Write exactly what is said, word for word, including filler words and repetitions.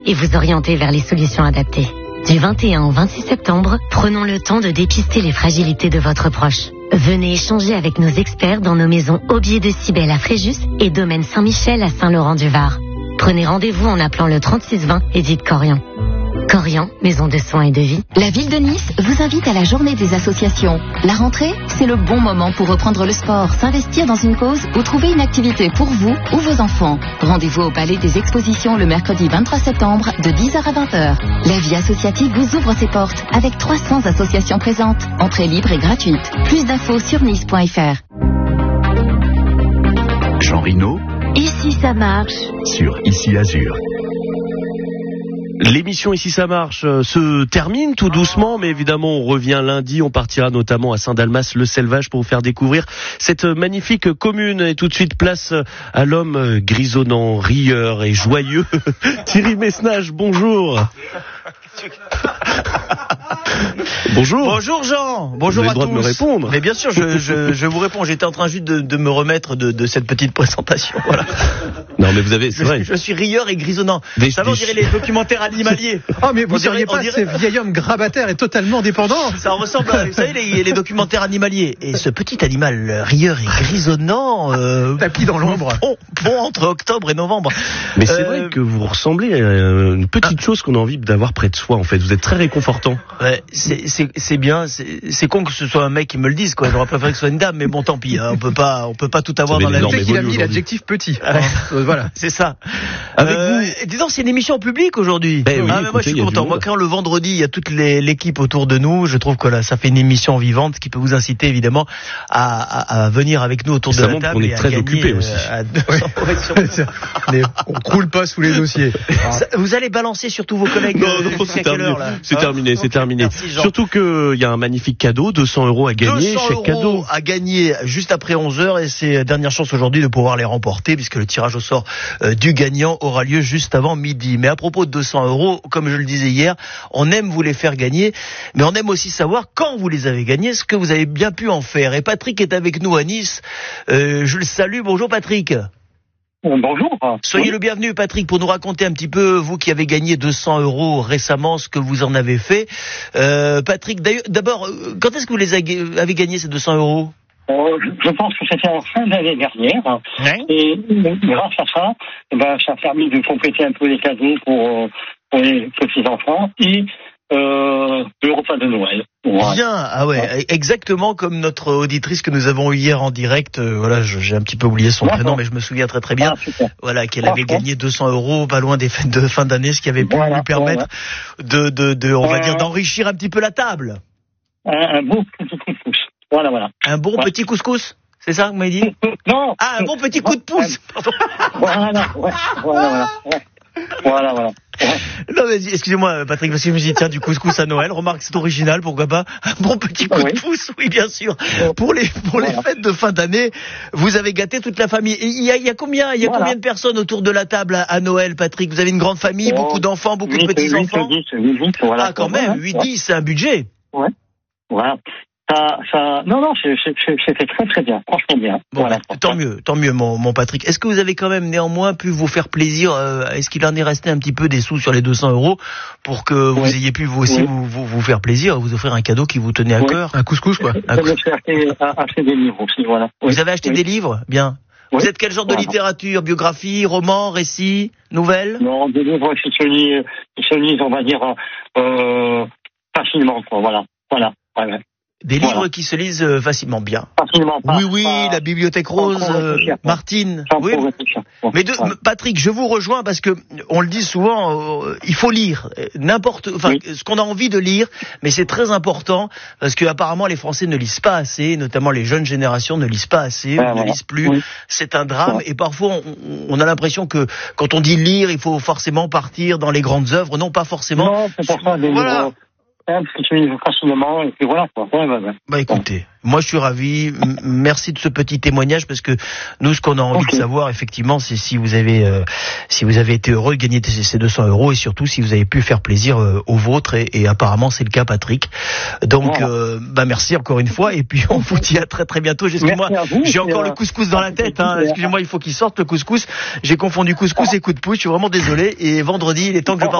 et vous orienter vers les solutions adaptées. Du vingt et un au vingt-six septembre, prenons le temps de dépister les fragilités de votre proche. Venez échanger avec nos experts dans nos maisons Aubier de Cybèle à Fréjus et Domaine Saint-Michel à Saint-Laurent-du-Var. Prenez rendez-vous en appelant le trente-six vingt et dites Corian. Corian, maison de soins et de vie. La ville de Nice vous invite à la journée des associations. La rentrée, c'est le bon moment pour reprendre le sport, s'investir dans une cause ou trouver une activité pour vous ou vos enfants. Rendez-vous au Palais des Expositions le mercredi vingt-trois septembre de dix heures à vingt heures. La vie associative vous ouvre ses portes avec trois cents associations présentes. Entrée libre et gratuite. Plus d'infos sur nice point f r. Jean Rino. Ici ça marche. Sur Ici Azur. L'émission Ici ça marche euh, se termine tout doucement, mais évidemment on revient lundi, on partira notamment à Saint-Dalmas-le-Selvage pour vous faire découvrir cette magnifique commune. Et tout de suite place à l'homme grisonnant, rieur et joyeux, Thierry Messnage, bonjour. Bonjour. Bonjour Jean. Bonjour à tous. Vous avez le droit de me répondre. Mais bien sûr, je, je, je vous réponds. J'étais en train juste de, de me remettre de, de cette petite présentation. Voilà. Non mais vous avez, c'est je, vrai. Je suis rieur et grisonnant. Des, ça va, on dirait les documentaires animaliers. Oh mais vous on diriez dirait, pas dirait... ces vieil homme grabataire et totalement dépendant. Ça ressemble à, vous savez, les, les documentaires animaliers. Et ce petit animal rieur et grisonnant, euh, tapis dans l'ombre. Bon, bon entre octobre et novembre. Mais c'est euh, vrai que vous ressemblez à une petite ah. chose qu'on a envie d'avoir près de soi. En fait, vous êtes très réconfortant. Ouais, c'est, c'est, c'est bien. C'est, c'est con que ce soit un mec qui me le dise, quoi. J'aurais préféré que ce soit une dame, mais bon, tant pis. Hein, on peut pas, on peut pas tout avoir dans la vie. C'est qu'il a mis l'adjectif petit. Ah, euh, voilà, c'est ça. Avec euh, vous. Disons, c'est une émission publique aujourd'hui. Ben oui, ah, mais écoutez, moi, je suis content. Moi, quand le vendredi, il y a toute les, l'équipe autour de nous, je trouve que là, ça fait une émission vivante qui peut vous inciter évidemment à, à, à venir avec nous autour ça de la table. On est très occupés aussi. À deux cents ouais. On croule pas sous les dossiers. Ça, vous allez balancer sur tous vos collègues. Non, non, c'est terminé. C'est terminé, c'est terminé. Surtout qu'il y a un magnifique cadeau, deux cents euros à gagner, chaque cadeau. À gagner juste après onze heures, et c'est dernière chance aujourd'hui de pouvoir les remporter puisque le tirage au sort euh, du gagnant aura lieu juste avant midi. Mais à propos de deux cents euros, comme je le disais hier, on aime vous les faire gagner, mais on aime aussi savoir quand vous les avez gagnés, ce que vous avez bien pu en faire. Et Patrick est avec nous à Nice. Euh, je le salue. Bonjour Patrick. Bonjour. Soyez oui. le bienvenu Patrick pour nous raconter un petit peu, vous qui avez gagné deux cents euros récemment, ce que vous en avez fait. Euh, Patrick, d'abord, quand est-ce que vous les avez gagnés ces deux cents euros? euh, Je pense que c'était en fin d'année dernière. Ouais. Et grâce à ça, eh ben, ça a permis de compléter un peu les cadeaux pour, pour les petits-enfants et euh, le repas de Noël. Ouais. Bien, ah ouais, ouais, exactement comme notre auditrice que nous avons eu hier en direct. Euh, voilà, je, j'ai un petit peu oublié son ouais, prénom, ouais. mais je me souviens très très bien. Ah, voilà, qu'elle avait gagné deux cents euros, pas loin des fêtes de fin d'année, ce qui avait pu voilà, lui permettre voilà. de, de, de, on euh, va dire, d'enrichir un petit peu la table. Un, un bon petit couscous. Voilà, voilà. Un bon ouais. petit couscous. C'est ça que vous m'avez dit? Non. Ah, un bon petit coup de pouce. Voilà, ouais, voilà, voilà. Ouais. Voilà, voilà. Ouais. Non, mais excusez-moi, Patrick, parce que je me dis, tiens, du couscous à Noël, remarque, c'est original, pourquoi pas? Un bon petit coup oui. de pouce, oui, bien sûr. Pour les, pour voilà. les fêtes de fin d'année, vous avez gâté toute la famille. Et il y a, il y a combien, il y a voilà. combien de personnes autour de la table à, à Noël, Patrick? Vous avez une grande famille, oh, beaucoup d'enfants, beaucoup huit, de petits-enfants? huit, huit, huit, voilà. Ah, quand même, huit dix, c'est un budget. Ouais. Voilà. Ça, ça, non, non, c'était très très bien, franchement bien. Bon, voilà. Tant mieux, tant mieux, mon, mon Patrick. Est-ce que vous avez quand même néanmoins pu vous faire plaisir euh, Est-ce qu'il en est resté un petit peu des sous sur les deux cents euros pour que vous oui. ayez pu vous aussi oui. vous, vous, vous faire plaisir, vous offrir un cadeau qui vous tenait à oui. cœur? Un couscous, quoi. J'ai acheté, acheté des livres aussi, voilà. Vous avez acheté oui. des livres? Bien. Oui. Vous êtes quel genre voilà. de littérature? Biographie, roman, récit, nouvelle? Non, des livres qui se lisent, qui se lisent, on va dire, euh, facilement, quoi, voilà. Voilà, voilà. Des voilà. livres qui se lisent euh, facilement bien. Facilement. Pas, oui, oui, pas, la Bibliothèque Rose, euh, Martine. Oui. Bon, mais de, ouais. Patrick, je vous rejoins parce que on le dit souvent, euh, il faut lire n'importe, enfin, oui. ce qu'on a envie de lire, mais c'est très important parce que apparemment les Français ne lisent pas assez, notamment les jeunes générations ne lisent pas assez, ouais, ne voilà. lisent plus. Oui. C'est un drame ouais. et parfois on, on a l'impression que quand on dit lire, il faut forcément partir dans les grandes œuvres. Non, pas forcément. Non, c'est pour ça. Voilà. simple, s'utilise facilement, et puis voilà, quoi. Ouais, ouais, ouais. Bah écoutez, moi je suis ravi. M- merci de ce petit témoignage parce que nous, ce qu'on a envie Ok. de savoir, effectivement, c'est si vous avez, euh, si vous avez été heureux de gagner ces ces deux cents euros et surtout si vous avez pu faire plaisir euh, aux vôtres et, et apparemment c'est le cas, Patrick. Donc, Voilà. euh, bah merci encore une fois et puis on vous dit à très très bientôt. Excusez-moi, Merci à vous, j'ai et, encore euh, le couscous dans la tête. Hein. et, euh, Excusez-moi, il faut qu'il sorte le couscous. J'ai confondu couscous et coup de pouce. Je suis vraiment désolé. Et vendredi, il est temps que je parte.